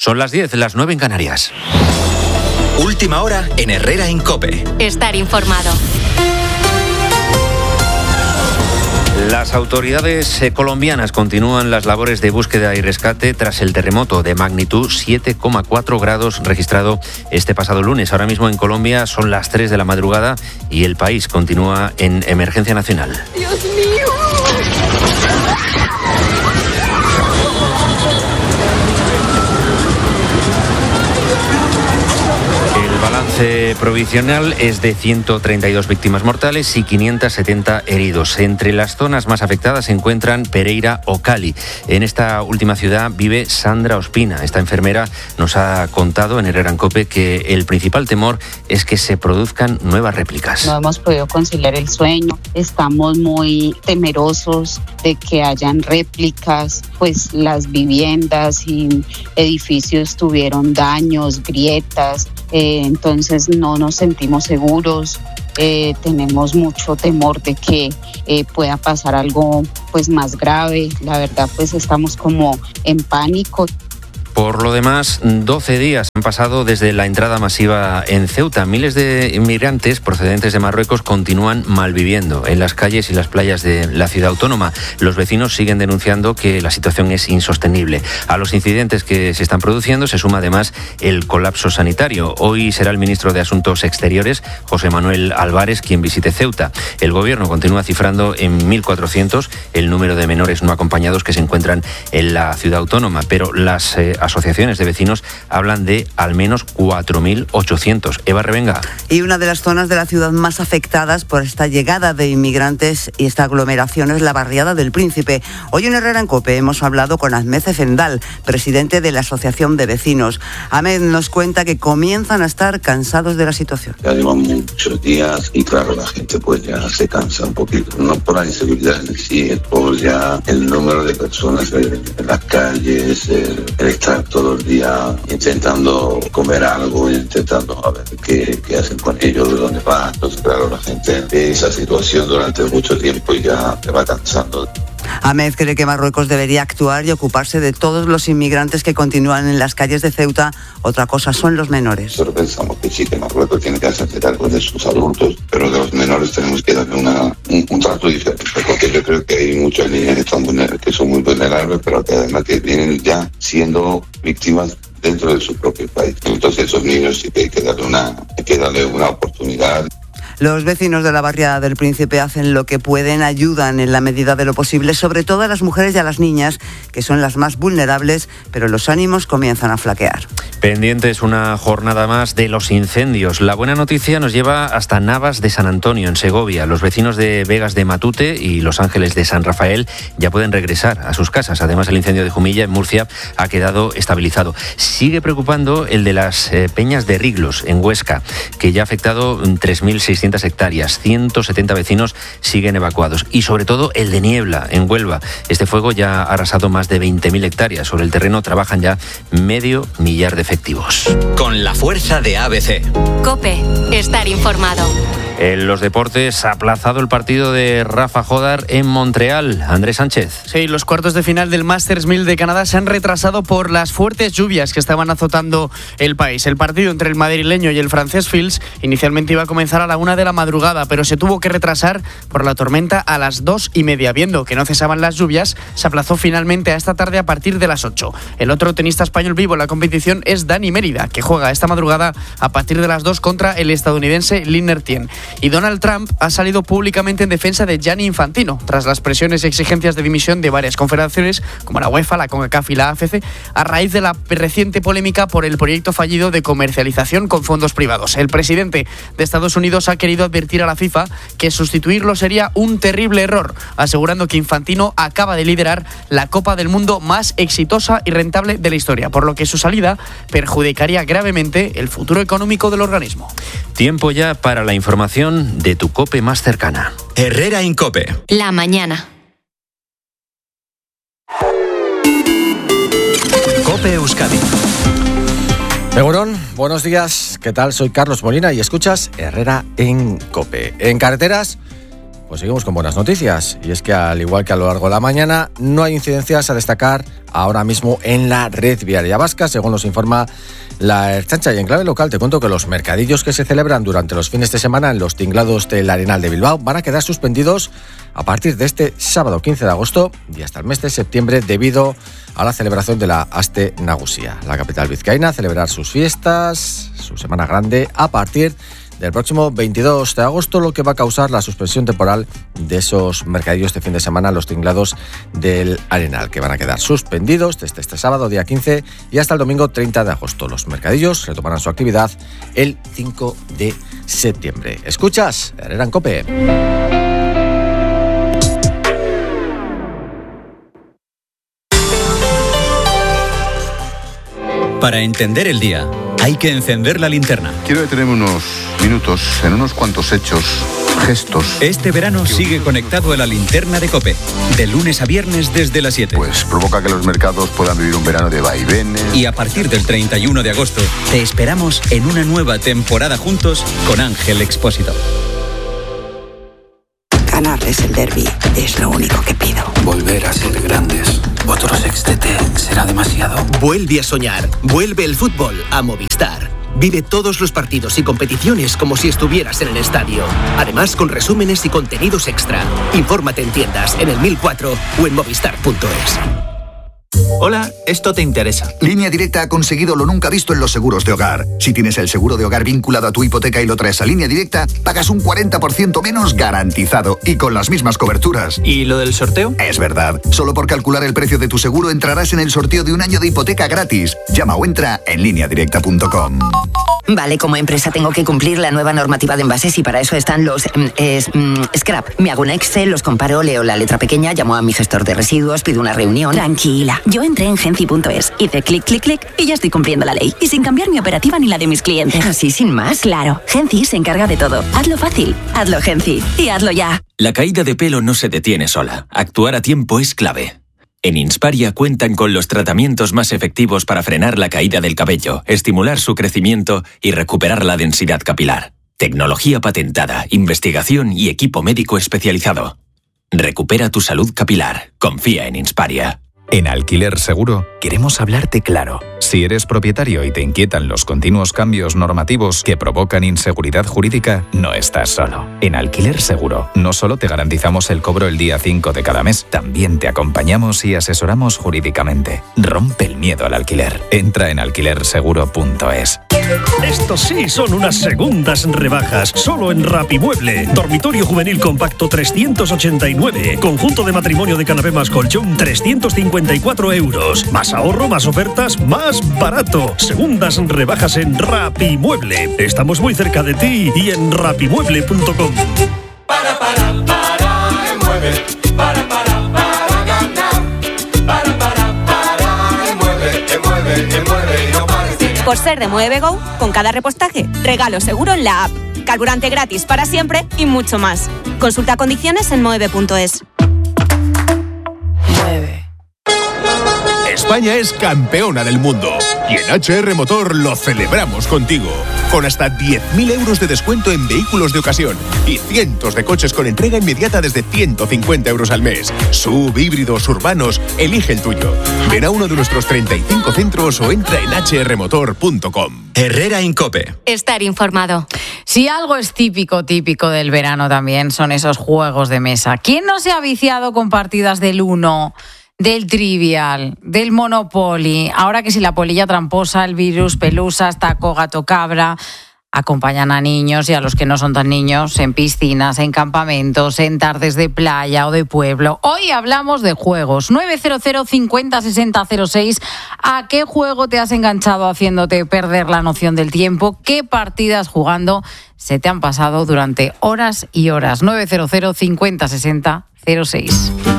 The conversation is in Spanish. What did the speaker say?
Son las 10, las 9 en Canarias. Última hora en Herrera en COPE. Estar informado. Las autoridades colombianas continúan las labores de búsqueda y rescate tras el terremoto de magnitud 7,4 grados registrado este pasado lunes. Ahora mismo en Colombia son las 3 de la madrugada y el país continúa en emergencia nacional. ¡Dios mío! El balance provisional es de 132 víctimas mortales y 570 heridos. Entre las zonas más afectadas se encuentran Pereira o Cali. En esta última ciudad vive Sandra Ospina. Esta enfermera nos ha contado en Herrera en COPE que el principal temor es que se produzcan nuevas réplicas. No hemos podido conciliar el sueño, estamos muy temerosos de que hayan réplicas, pues las viviendas y edificios tuvieron daños, grietas, entonces no nos sentimos seguros, tenemos mucho temor de que pueda pasar algo pues más grave. La verdad pues estamos como en pánico. Por lo demás, 12 días han pasado desde la entrada masiva en Ceuta. Miles de inmigrantes procedentes de Marruecos continúan malviviendo en las calles y las playas de la ciudad autónoma. Los vecinos siguen denunciando que la situación es insostenible. A los incidentes que se están produciendo se suma además el colapso sanitario. Hoy será el ministro de Asuntos Exteriores, José Manuel Álvarez, quien visite Ceuta. El gobierno continúa cifrando en 1.400 el número de menores no acompañados que se encuentran en la ciudad autónoma, pero las asociaciones de vecinos hablan de al menos 4.800. Eva Revenga. Y una de las zonas de la ciudad más afectadas por esta llegada de inmigrantes y esta aglomeración es la barriada del Príncipe. Hoy en Herrera en COPE hemos hablado con Ahmed Efendal, presidente de la Asociación de Vecinos. Ahmed nos cuenta que comienzan a estar cansados de la situación. Ya llevan muchos días y claro, la gente pues ya se cansa un poquito. No por la inseguridad en sí, es por ya el número de personas en las calles, el estar todo el día intentando comer algo, intentando a ver qué hacen con ellos, de dónde van. Entonces, claro, la gente ve esa situación durante mucho tiempo y ya se va cansando. Ahmed cree que Marruecos debería actuar y ocuparse de todos los inmigrantes que continúan en las calles de Ceuta. Otra cosa son los menores. Nosotros pensamos que sí, que Marruecos tiene que hacerse cargo de sus adultos, pero de los menores tenemos que darle un trato diferente, porque yo creo que hay muchas niñas que son muy vulnerables, pero que además que vienen ya siendo víctimas dentro de su propio país. Entonces esos niños sí que hay que darle una oportunidad. Los vecinos de la barriada del Príncipe hacen lo que pueden, ayudan en la medida de lo posible, sobre todo a las mujeres y a las niñas, que son las más vulnerables, pero los ánimos comienzan a flaquear. Pendientes una jornada más de los incendios. La buena noticia nos lleva hasta Navas de San Antonio, en Segovia. Los vecinos de Vegas de Matute y Los Ángeles de San Rafael ya pueden regresar a sus casas. Además, el incendio de Jumilla, en Murcia, ha quedado estabilizado. Sigue preocupando el de las Peñas de Riglos, en Huesca, que ya ha afectado 3.600 hectáreas. 170 vecinos siguen evacuados. Y sobre todo el de Niebla, en Huelva. Este fuego ya ha arrasado más de 20.000 hectáreas. Sobre el terreno trabajan ya 500.000 de efectivos. Con la fuerza de ABC. COPE. Estar informado. En los deportes, aplazado el partido de Rafa Jodar en Montreal. Andrés Sánchez. Sí, los cuartos de final del Masters 1000 de Canadá se han retrasado por las fuertes lluvias que estaban azotando el país. El partido entre el madrileño y el francés Fils inicialmente iba a comenzar a la 1 de la madrugada, pero se tuvo que retrasar por la tormenta a las 2:30. Viendo que no cesaban las lluvias, se aplazó finalmente a esta tarde a partir de las 8. El otro tenista español vivo en la competición es Dani Mérida, que juega esta madrugada a partir de las 2 contra el estadounidense Lynner Tien. Y Donald Trump ha salido públicamente en defensa de Gianni Infantino, tras las presiones y exigencias de dimisión de varias confederaciones, como la UEFA, la CONCACAF y la AFC, a raíz de la reciente polémica por el proyecto fallido de comercialización con fondos privados. El presidente de Estados Unidos ha querido advertir a la FIFA que sustituirlo sería un terrible error, asegurando que Infantino acaba de liderar la Copa del Mundo más exitosa y rentable de la historia, por lo que su salida perjudicaría gravemente el futuro económico del organismo. Tiempo ya para la información de tu COPE más cercana. Herrera en COPE. La mañana. COPE Euskadi. Egunon, buenos días. ¿Qué tal? Soy Carlos Molina y escuchas Herrera en COPE. En carreteras, Pues seguimos con buenas noticias, y es que al igual que a lo largo de la mañana, no hay incidencias a destacar ahora mismo en la red viaria vasca, según nos informa la Ertzaintza. Y en clave local te cuento que los mercadillos que se celebran durante los fines de semana en los tinglados del Arenal de Bilbao van a quedar suspendidos a partir de este sábado 15 de agosto y hasta el mes de septiembre debido a la celebración de la Aste Nagusia. La capital vizcaína celebrar sus fiestas, su Semana Grande, a partir del próximo 22 de agosto, lo que va a causar la suspensión temporal de esos mercadillos de fin de semana en los tinglados del Arenal, que van a quedar suspendidos desde este sábado, día 15, y hasta el domingo 30 de agosto. Los mercadillos retomarán su actividad el 5 de septiembre. ¿Escuchas? Herrera en COPE. Para entender el día, hay que encender la linterna. Quiero detenerme unos minutos en unos cuantos hechos, gestos. Este verano sigue conectado a la linterna de COPE, de lunes a viernes desde las 7. Pues provoca que los mercados puedan vivir un verano de vaivenes. Y a partir del 31 de agosto, te esperamos en una nueva temporada juntos con Ángel Expósito. Ganarles el derbi es lo único que pido. Volver a ser grandes. Otro sextete será demasiado. Vuelve a soñar. Vuelve el fútbol a Movistar. Vive todos los partidos y competiciones como si estuvieras en el estadio. Además, con resúmenes y contenidos extra. Infórmate en tiendas, en el 1004 o en movistar.es. Hola, esto te interesa. Línea Directa ha conseguido lo nunca visto en los seguros de hogar. Si tienes el seguro de hogar vinculado a tu hipoteca y lo traes a Línea Directa, pagas un 40% menos garantizado y con las mismas coberturas. ¿Y lo del sorteo? Es verdad. Solo por calcular el precio de tu seguro entrarás en el sorteo de un año de hipoteca gratis. Llama o entra en lineadirecta.com. Vale, como empresa tengo que cumplir la nueva normativa de envases y para eso están los scrap. Me hago un Excel, los comparo, leo la letra pequeña, llamo a mi gestor de residuos, pido una reunión. Tranquila, yo entré en Genci.es, hice clic, clic, clic y ya estoy cumpliendo la ley. Y sin cambiar mi operativa ni la de mis clientes. ¿Así sin más? Claro, Genci se encarga de todo. Hazlo fácil, hazlo Genci y hazlo ya. La caída de pelo no se detiene sola. Actuar a tiempo es clave. En Insparia cuentan con los tratamientos más efectivos para frenar la caída del cabello, estimular su crecimiento y recuperar la densidad capilar. Tecnología patentada, investigación y equipo médico especializado. Recupera tu salud capilar. Confía en Insparia. En Alquiler Seguro queremos hablarte claro. Si eres propietario y te inquietan los continuos cambios normativos que provocan inseguridad jurídica, no estás solo. En Alquiler Seguro no solo te garantizamos el cobro el día 5 de cada mes, también te acompañamos y asesoramos jurídicamente. Rompe el miedo al alquiler. Entra en alquilerseguro.es. Estos sí son unas segundas rebajas, solo en Rapimueble. Dormitorio juvenil compacto 389. Conjunto de matrimonio de canapé más colchón 354 euros. Más ahorro, más ofertas, más barato. Segundas rebajas en Rapimueble. Estamos muy cerca de ti y en rapimueble.com. Mueve. Para ganar. Mueve y no pares de ganar. Por ser de Mueve Go, con cada repostaje, regalo seguro en la app. Carburante gratis para siempre y mucho más. Consulta condiciones en moeve.es. España es campeona del mundo y en HR Motor lo celebramos contigo. Con hasta 10.000 euros de descuento en vehículos de ocasión y cientos de coches con entrega inmediata desde 150 euros al mes. SUV, híbridos, urbanos, elige el tuyo. Ven a uno de nuestros 35 centros o entra en hrmotor.com. Herrera en COPE. Estar informado. Si algo es típico del verano también son esos juegos de mesa. ¿Quién no se ha viciado con partidas del Uno, del Trivial, del Monopoly? Ahora que si la polilla tramposa, el virus, pelusas, taco, gato, cabra, acompañan a niños y a los que no son tan niños en piscinas, en campamentos, en tardes de playa o de pueblo. Hoy hablamos de juegos. 900 50 60 06. ¿A qué juego te has enganchado haciéndote perder la noción del tiempo? ¿Qué partidas jugando se te han pasado durante horas y horas? 900 50 60 06.